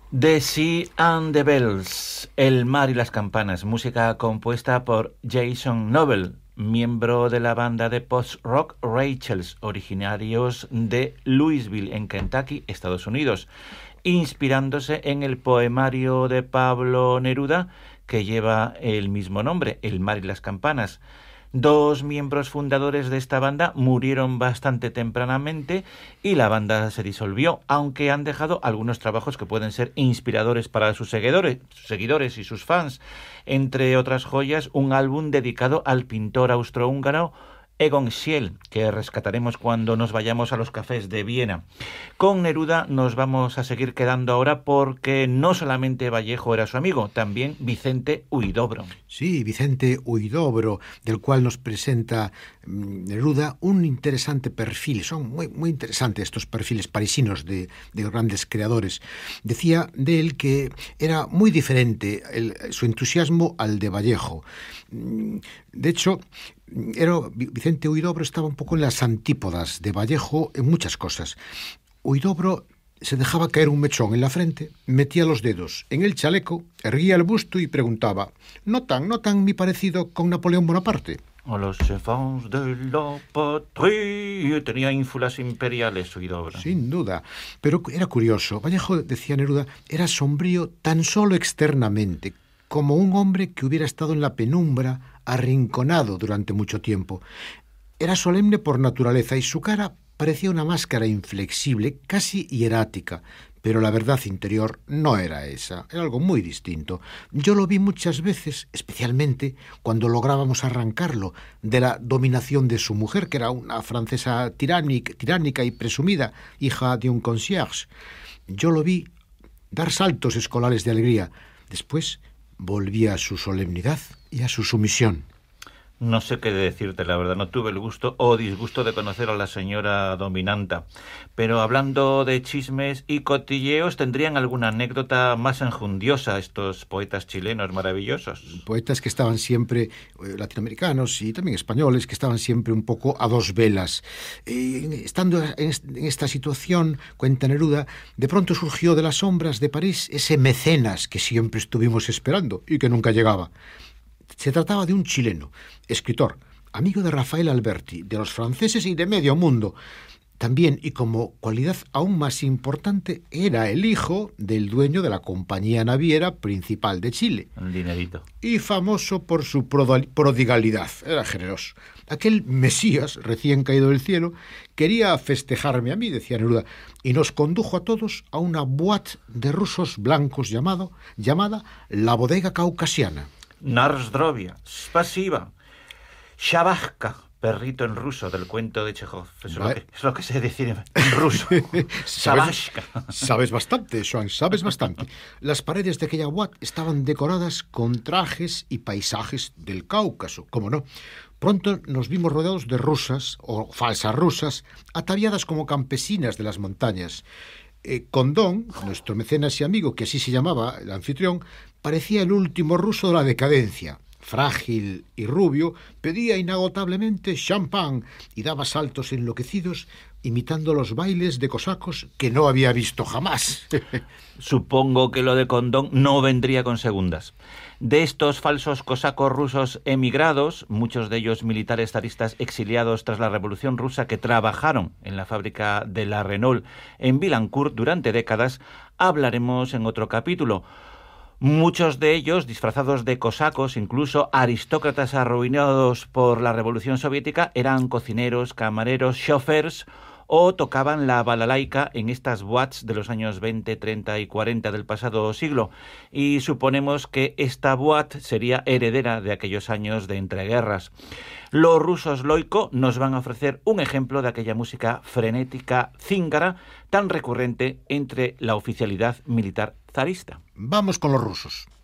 The Sea and the Bells, El mar y las campanas, música compuesta por Jason Noble, miembro de la banda de post-rock Rachels, originarios de Louisville, en Kentucky, Estados Unidos, inspirándose en el poemario de Pablo Neruda que lleva el mismo nombre, El mar y las campanas. Dos miembros fundadores de esta banda murieron bastante tempranamente y la banda se disolvió, aunque han dejado algunos trabajos que pueden ser inspiradores para sus seguidores y sus fans. Entre otras joyas, un álbum dedicado al pintor austrohúngaro Egon Schiele, que rescataremos cuando nos vayamos a los cafés de Viena. Con Neruda nos vamos a seguir quedando ahora porque no solamente Vallejo era su amigo, también Vicente Huidobro. Sí, Vicente Huidobro, del cual nos presenta Neruda un interesante perfil. Son muy interesantes estos perfiles parisinos de grandes creadores. Decía de él que era muy diferente su entusiasmo al de Vallejo. De hecho, Vicente Huidobro estaba un poco en las antípodas de Vallejo en muchas cosas. Huidobro se dejaba caer un mechón en la frente, metía los dedos en el chaleco, erguía el busto y preguntaba: ¿Notan mi parecido con Napoleón Bonaparte? O los enfants de la patrie. Tenía ínfulas imperiales Huidobro. Sin duda, pero era curioso. Vallejo, decía Neruda, era sombrío tan solo externamente, como un hombre que hubiera estado en la penumbra, arrinconado durante mucho tiempo. Era solemne por naturaleza y su cara parecía una máscara inflexible, casi hierática, pero la verdad interior no era esa, era algo muy distinto. Yo lo vi muchas veces, especialmente cuando lográbamos arrancarlo de la dominación de su mujer, que era una francesa tiránica y presumida, hija de un concierge. Yo lo vi dar saltos escolares de alegría. Después volvía a su solemnidad y a su sumisión. No sé qué decirte, la verdad. No tuve el gusto o disgusto de conocer a la señora dominanta. Pero hablando de chismes y cotilleos, ¿tendrían alguna anécdota más enjundiosa estos poetas chilenos maravillosos? Poetas que estaban siempre, latinoamericanos y también españoles, que estaban siempre un poco a dos velas. Estando en esta situación, cuenta Neruda, de pronto surgió de las sombras de París ese mecenas que siempre estuvimos esperando y que nunca llegaba. Se trataba de un chileno, escritor, amigo de Rafael Alberti, de los franceses y de medio mundo. También, y como cualidad aún más importante, era el hijo del dueño de la compañía naviera principal de Chile. Un dinerito. Y famoso por su prodigalidad. Era generoso. Aquel Mesías, recién caído del cielo, quería festejarme a mí, decía Neruda, y nos condujo a todos a una boate de rusos blancos llamada la Bodega Caucasiana. Narsdrovia, Spasiba, Shabashka, perrito en ruso del cuento de Chekhov. Es lo que sé decir en ruso. Shabashka. Sabes bastante, Joan, sabes bastante. Las paredes de aquella boate estaban decoradas con trajes y paisajes del Cáucaso, ¿cómo no? Pronto nos vimos rodeados de rusas, o falsas rusas, ataviadas como campesinas de las montañas. Condón, nuestro mecenas y amigo, que así se llamaba el anfitrión, parecía el último ruso de la decadencia. Frágil y rubio, pedía inagotablemente champán y daba saltos enloquecidos imitando los bailes de cosacos que no había visto jamás. Supongo que lo de Condón no vendría con segundas. De estos falsos cosacos rusos emigrados, muchos de ellos militares zaristas exiliados tras la Revolución Rusa que trabajaron en la fábrica de la Renault en Billancourt durante décadas, hablaremos en otro capítulo. Muchos de ellos, disfrazados de cosacos, incluso aristócratas arruinados por la Revolución Soviética, eran cocineros, camareros, chófers o tocaban la balalaika en estas boates de los años 20, 30 y 40 del pasado siglo. Y suponemos que esta boate sería heredera de aquellos años de entreguerras. Los rusos Loiko nos van a ofrecer un ejemplo de aquella música frenética cíngara tan recurrente entre la oficialidad militar zarista. Vamos con los rusos.